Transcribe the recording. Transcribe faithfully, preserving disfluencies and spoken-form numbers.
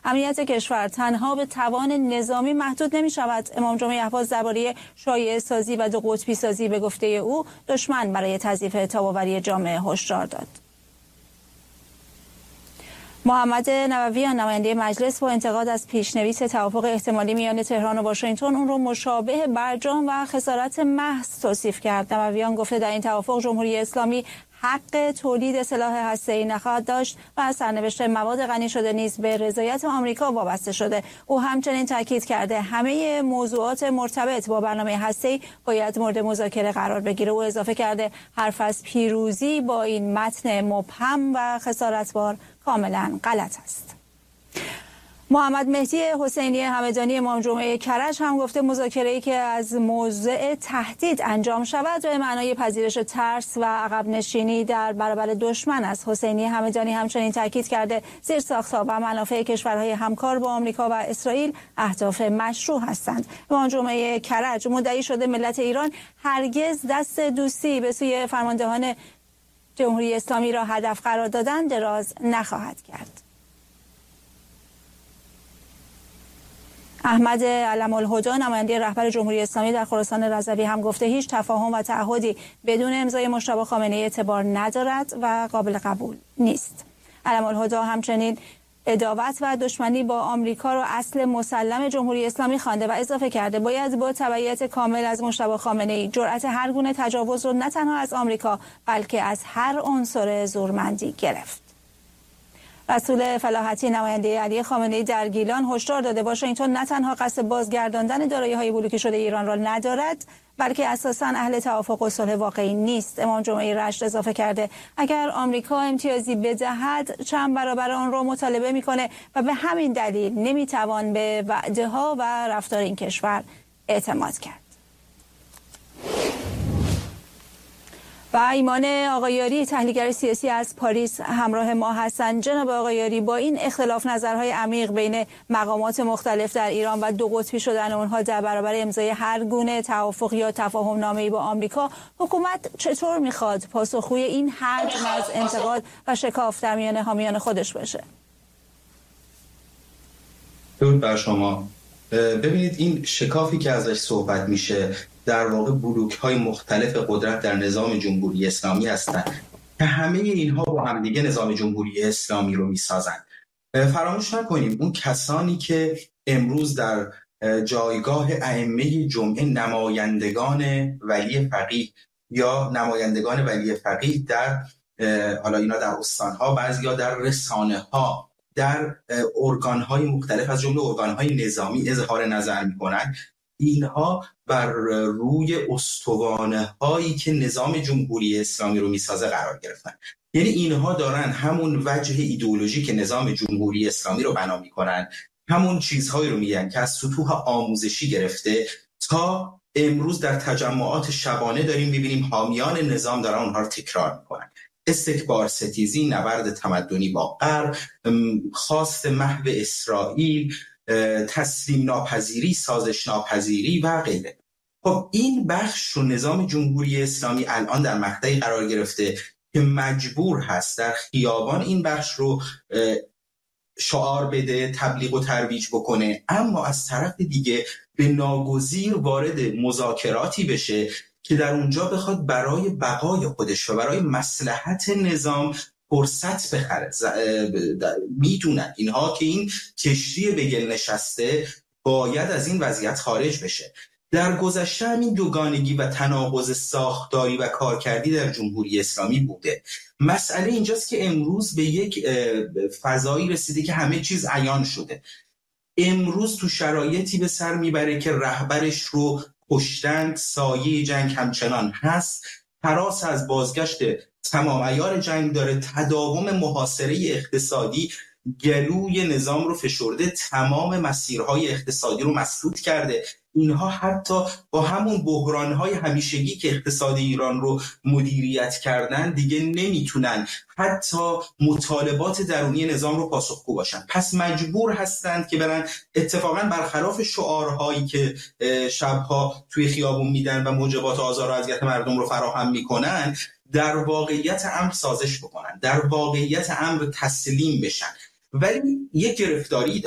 امنیت کشور تنها به توان نظامی محدود نمی شود. امام جمعه اهواز درباره شایعه سازی و دو قطبی سازی به گفته او دشمن برای تضعیف تاب‌آوری جامعه هشدار داد. محمد نوویان نماینده مجلس با انتقاد از پیشنویس توافق احتمالی میان تهران و واشنگتن اون رو مشابه برجام و خسارت محض توصیف کرد. نوویان گفته در این توافق جمهوری اسلامی حق تولید سلاح هسته‌ای نخواهد داشت و از سرنوشت مواد غنی شده نیز به رضایت آمریکا وابسته شده. او همچنین تاکید کرده همه موضوعات مرتبط با برنامه هسته‌ای باید مورد مذاکره قرار بگیره. او اضافه کرده حرف از پیروزی با این متن مبهم و خسارتبار کاملا غلط است. محمد مهدی حسینی همدانی امام جمعه کرج هم گفته مذاکره‌ای که از موضع تهدید انجام شود به معنای پذیرش ترس و عقب نشینی در برابر دشمن است. حسینی همدانی همچنین تاکید کرده زیرساخت‌ها و منافع کشورهای همکار با آمریکا و اسرائیل اهداف مشروع هستند. امام جمعه کرج مدعی شده ملت ایران هرگز دست دوستی به سوی فرماندهان جمهوری اسلامی را هدف قرار دادن دراز نخواهد کرد. احمد علم‌الهدی نماینده رهبر جمهوری اسلامی در خراسان رضوی هم گفته هیچ تفاهم و تعهدی بدون امضای مجتبی خامنه‌ای اعتبار ندارد و قابل قبول نیست. علم‌الهدی همچنین عداوت و دشمنی با آمریکا را اصل مسلم جمهوری اسلامی خوانده و اضافه کرده باید با تبعیت کامل از مجتبی خامنه‌ای جرأت هر گونه تجاوز را نه تنها از آمریکا بلکه از هر عنصر زورمندی گرفت. رسول فلاحتی نماینده علی خامنه‌ای در گیلان هشدار داده واشنگتن نه تنها قصد بازگرداندن دارایی‌های بلوکه شده ایران را ندارد بلکه اساساً اهل توافق و صلح واقعی نیست. امام جمعه رشت اضافه کرده اگر آمریکا امتیازی بدهد چند برابر آن را مطالبه می‌کنه و به همین دلیل نمی‌توان به وعده‌ها و رفتار این کشور اعتماد کرد. و ایمان آقایاری تحلیلگر سیاسی از پاریس همراه ما هستند. جناب آقایاری، با این اختلاف نظرهای عمیق بین مقامات مختلف در ایران و دو قطبی شدن اونها در برابر امضای هر گونه توافق یا تفاهم نامه‌ای با آمریکا، حکومت چطور میخواد پاسخگوی این حجم از انتقاد و شکاف در میان حامیان خودش بشه؟ درود بر شما. ببینید این شکافی که ازش صحبت میشه در واقع بلوک‌های مختلف قدرت در نظام جمهوری اسلامی هستند که همه اینها با هم دیگه نظام جمهوری اسلامی رو میسازند. فراموش نکنیم اون کسانی که امروز در جایگاه ائمه جمعه نمایندگان ولی فقیه یا نمایندگان ولی فقیه در حالا اینا در استان‌ها، بعضیا در رسانه‌ها، در ارگان‌های مختلف از جمله ارگان‌های نظامی اظهار نظر می‌کنند، اینها بر روی استوانه‌هایی که نظام جمهوری اسلامی رو میسازه قرار گرفتن. یعنی اینها دارن همون وجه ایدئولوژی که نظام جمهوری اسلامی رو بنا میکنن، همون چیزهایی رو میگن که از سطوح آموزشی گرفته تا امروز در تجمعات شبانه داریم میبینیم حامیان نظام دارن اونها رو تکرار میکنن. استکبار ستیزی، نبرد تمدنی با غرب، خواست محو اسرائیل، تسلیم ناپذیری، سازش ناپذیری و غیره. خب این بخش رو نظام جمهوری اسلامی الان در مقطعی قرار گرفته که مجبور هست در خیابان این بخش رو شعار بده، تبلیغ و ترویج بکنه، اما از طرف دیگه به ناگزیر وارد مذاکراتی بشه که در اونجا بخواد برای بقای خودش و برای مصلحت نظام فرصت بخره. میدونن اینها که این کشتی به گل نشسته باید از این وضعیت خارج بشه. در گذشته همین دوگانگی و تناقض ساختاری و کارکردی در جمهوری اسلامی بوده. مسئله اینجاست که امروز به یک فضایی رسیده که همه چیز عیان شده. امروز تو شرایطی به سر میبره که رهبرش رو کشتند، سایه جنگ همچنان هست، هراس از بازگشت تمام عیار جنگ داره، تداوم محاصره اقتصادی گلوی نظام رو فشرده، تمام مسیرهای اقتصادی رو مسدود کرده. اینها حتی با همون بحرانهای همیشگی که اقتصاد ایران رو مدیریت کردن دیگه نمیتونن حتی مطالبات درونی نظام رو پاسخگو باشن. پس مجبور هستند که برن اتفاقا برخلاف شعارهایی که شبها توی خیابون میدن و موجبات آزار و اذیت مردم رو فراهم میکنن، در واقعیت امر سازش بکنن، در واقعیت امر تسلیم بشن. ولی یک گرفتاری